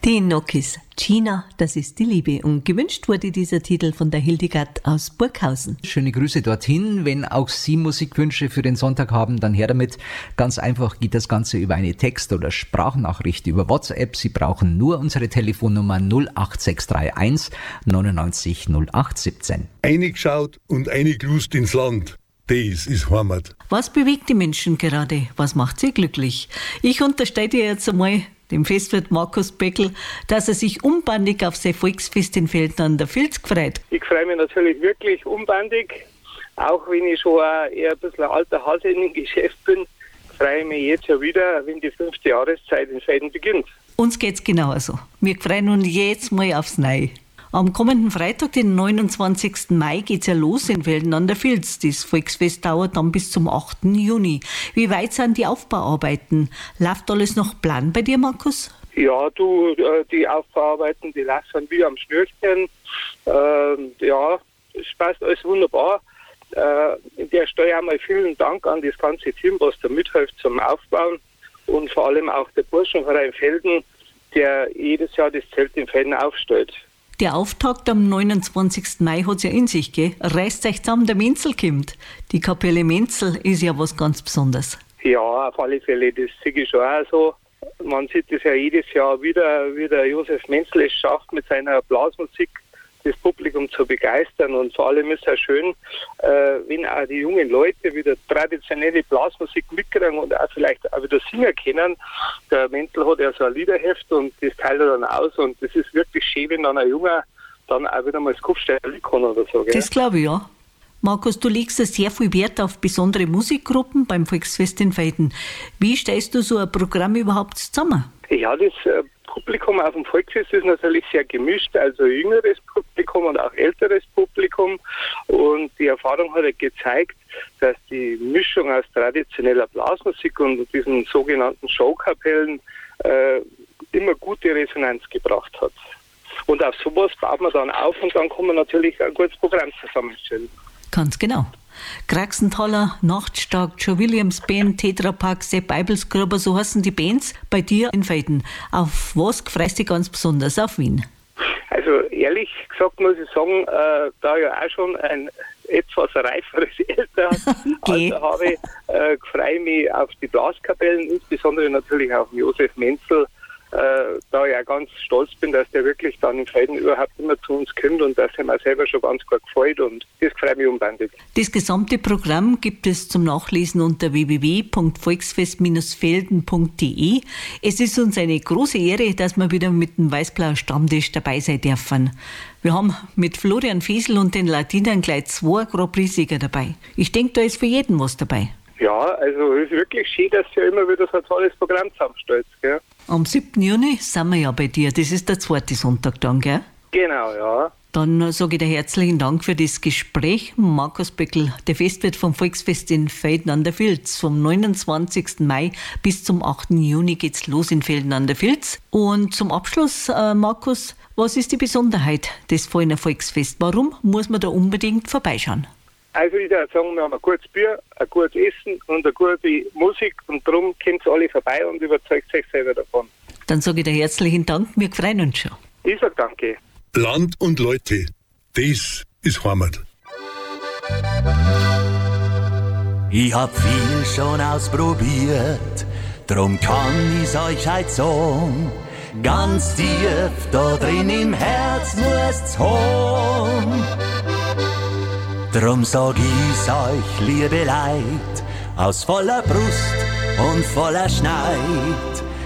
Die Nokis. China, das ist die Liebe. Und gewünscht wurde dieser Titel von der Hildegard aus Burghausen. Schöne Grüße dorthin. Wenn auch Sie Musikwünsche für den Sonntag haben, dann her damit. Ganz einfach geht das Ganze über eine Text- oder Sprachnachricht über WhatsApp. Sie brauchen nur unsere Telefonnummer 08631 99 0817. Eingeschaut und eingelust ins Land. Das ist Heimat. Was bewegt die Menschen gerade? Was macht sie glücklich? Ich unterstelle dir jetzt einmal dem Festwirt Markus Beckel, dass er sich unbandig auf sein Volksfest in Velden an der Vils gefreut. Ich freue mich natürlich wirklich unbandig, auch wenn ich schon eher ein bisschen ein alter Hase in dem Geschäft bin, freue ich mich jetzt ja wieder, wenn die 5. Jahreszeit in Velden beginnt. Uns geht's genauso. Wir freuen uns jetzt mal aufs Neue. Am kommenden Freitag, den 29. Mai, geht's ja los in Velden an der Vils. Das Volksfest dauert dann bis zum 8. Juni. Wie weit sind die Aufbauarbeiten? Läuft alles nach Plan bei dir, Markus? Ja, die Aufbauarbeiten, die laufen wie am Schnürchen. Ja, es passt alles wunderbar. In der Stelle einmal vielen Dank an das ganze Team, was da mithilft zum Aufbauen. Und vor allem auch der Burschenverein Velden, der jedes Jahr das Zelt in Velden aufstellt. Der Auftakt am 29. Mai hat's ja in sich, gell? Reißt euch zusammen, der Menzel kommt. Die Kapelle Menzel ist ja was ganz Besonderes. Ja, auf alle Fälle, das sehe ich schon auch so. Man sieht das ja jedes Jahr wieder, wie der Josef Menzel es schafft, mit seiner Blasmusik das Publikum zu begeistern. Und vor allem ist es auch schön, wenn auch die jungen Leute wieder traditionelle Blasmusik mitkriegen und auch vielleicht auch wieder singen können. Der Menzel hat ja so ein Liederheft und das teilt er dann aus. Und das ist wirklich schön, wenn dann ein Junger dann auch wieder mal das Kopfstellen kann oder so. Gell? Das glaube ich, ja. Markus, du legst sehr viel Wert auf besondere Musikgruppen beim Volksfest in Velden. Wie stellst du so ein Programm überhaupt zusammen? Ja, das Publikum auf dem Volksfest ist natürlich sehr gemischt, also jüngeres Publikum und auch älteres Publikum. Und die Erfahrung hat ja gezeigt, dass die Mischung aus traditioneller Blasmusik und diesen sogenannten Showkapellen immer gute Resonanz gebracht hat. Und auf sowas baut man dann auf und dann kann man natürlich ein gutes Programm zusammenstellen. Ganz genau. Kraxenthaler, Nachtstark, Joe Williams Band, Tetra Pak, Sepp Eibelsgruber, so heißen die Bands bei dir in Velden. Auf was freust du dich ganz besonders? Auf wen? Also ehrlich gesagt muss ich sagen, da ja auch schon ein etwas reiferes Alter habe, freue ich mich auf die Blaskapellen, insbesondere natürlich auf Josef Menzel, da ich auch ganz stolz bin, dass der wirklich dann in Velden überhaupt immer zu uns kommt und dass er mir selber schon ganz gut gefällt und das freut mich unbändig. Das gesamte Programm gibt es zum Nachlesen unter www.volksfest-velden.de. Es ist uns eine große Ehre, dass wir wieder mit dem Weißblauer Stammtisch dabei sein dürfen. Wir haben mit Florian Fesel und den Latinern gleich 2 Grand Prix-Sieger dabei. Ich denke, da ist für jeden was dabei. Ja, also es ist wirklich schön, dass du ja immer wieder so ein tolles Programm zusammenstellst, gell? Am 7. Juni sind wir ja bei dir. Das ist der 2. Sonntag dann, gell? Genau, ja. Dann sage ich dir herzlichen Dank für das Gespräch. Markus Beckel, der Festwirt vom Volksfest in Velden an der Vils. Vom 29. Mai bis zum 8. Juni geht's los in Velden an der Vils. Und zum Abschluss, Markus, was ist die Besonderheit des Veldener Volksfest? Warum muss man da unbedingt vorbeischauen? Also ich würde sagen, wir haben ein gutes Bier, ein gutes Essen und eine gute Musik und darum kommt alle vorbei und überzeugt euch selber davon. Dann sage ich dir herzlichen Dank, wir freuen uns schon. Ich sage danke. Land und Leute, das ist Heimat. Ich hab viel schon ausprobiert, drum kann ich's euch heute sagen. Ganz tief da drin im Herz musst's haben. Drum sag ich's euch, liebe Leid, aus voller Brust und voller Schneid.